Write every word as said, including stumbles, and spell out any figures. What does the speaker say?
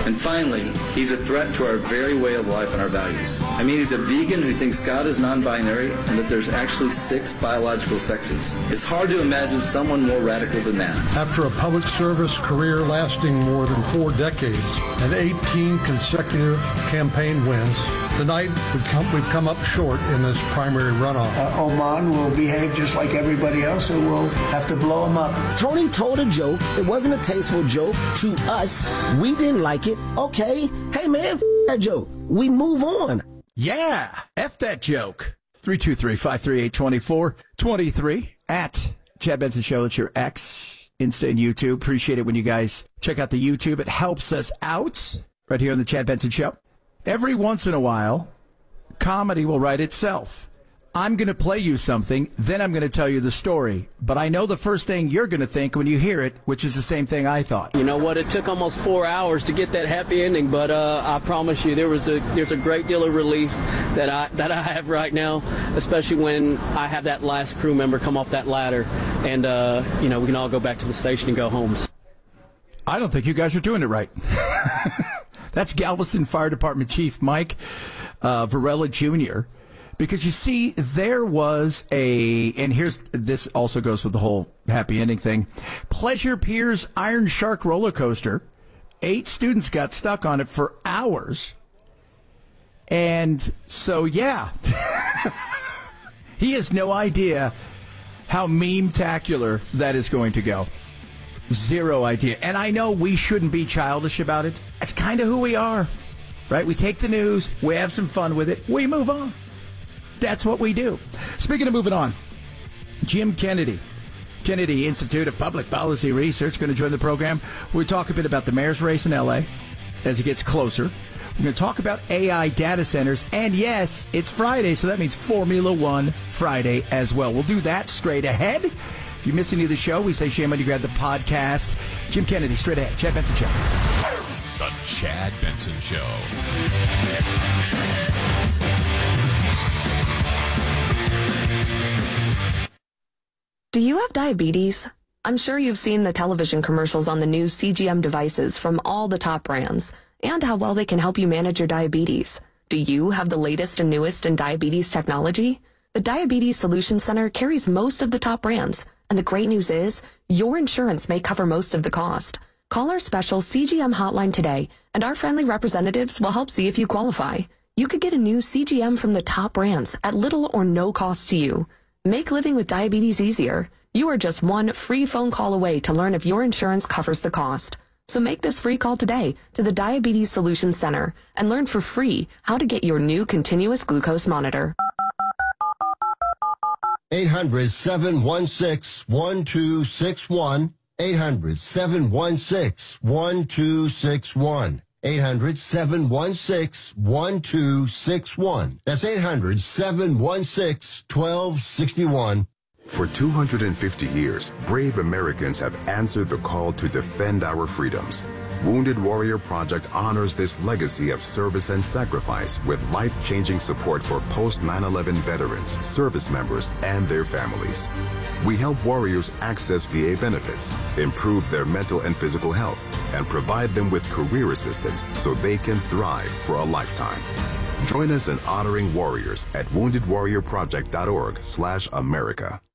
And finally, he's a threat to our very way of life and our values. I mean, he's a vegan who thinks God is non-binary and that there's actually six biological sexes. It's hard to imagine someone more radical than that. After a public service career lasting more than four decades and eighteen consecutive campaign wins, tonight we've come, we've come up short in this primary runoff. Uh, Oman will behave just like everybody else, so we'll have to blow him up. Tony told a joke. It wasn't a tasteful joke to us. We didn't like it. Okay. Hey, man, f- that joke. We move on. Yeah, F that joke. three two three, five three eight, two four two three at Chad Benson Show. It's your X, Insta, and YouTube. Appreciate it when you guys check out the YouTube. It helps us out right here on the Chad Benson Show. Every once in a while, comedy will write itself. I'm going to play you something, then I'm going to tell you the story. But I know the first thing you're going to think when you hear it, which is the same thing I thought. You know what? It took almost four hours to get that happy ending, but uh, I promise you, there was a there's a great deal of relief that I that I have right now, especially when I have that last crew member come off that ladder, and uh, you know we can all go back to the station and go home. I don't think you guys are doing it right. That's Galveston Fire Department Chief Mike uh, Varela Junior Because you see, there was a, and here's, this also goes with the whole happy ending thing, Pleasure Piers Iron Shark roller coaster. Eight students got stuck on it for hours. And so, yeah, he has no idea how meme-tacular that is going to go. Zero idea. And I know we shouldn't be childish about it. That's kind of who we are, right? We take the news, we have some fun with it, we move on. That's what we do. Speaking of moving on, Jim Kennedy, Kennedy Institute of Public Policy Research, going to join the program. We'll talk a bit about the mayor's race in L A as it gets closer. We're going to talk about A I data centers. And yes, it's Friday, so that means Formula One Friday as well. We'll do that straight ahead. If you miss any of the show, we say shame on you, grab the podcast. Jim Kennedy, straight ahead. Chad Benson Show. The Chad Benson Show. Do you have diabetes? I'm sure you've seen the television commercials on the new C G M devices from all the top brands and how well they can help you manage your diabetes. Do you have the latest and newest in diabetes technology? The Diabetes Solution Center carries most of the top brands, and the great news is your insurance may cover most of the cost. Call our special C G M hotline today, and our friendly representatives will help see if you qualify. You could get a new C G M from the top brands at little or no cost to you. Make living with diabetes easier. You are just one free phone call away to learn if your insurance covers the cost. So make this free call today to the Diabetes Solution Center and learn for free how to get your new continuous glucose monitor. eight hundred, seven one six, one two six one. eight hundred, seven one six, one two six one. eight hundred, seven one six, one two six one. That's eight hundred, seven one six, one two six one. For two hundred fifty years, brave Americans have answered the call to defend our freedoms. Wounded Warrior Project honors this legacy of service and sacrifice with life-changing support for post nine eleven veterans, service members, and their families. We help warriors access V A benefits, improve their mental and physical health, and provide them with career assistance so they can thrive for a lifetime. Join us in honoring warriors at wounded warrior project dot org slash America.